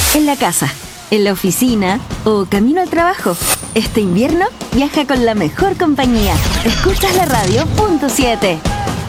en la casa, en la oficina o camino al trabajo. Este invierno viaja con la mejor compañía. Escuchas la radio. Punto 7.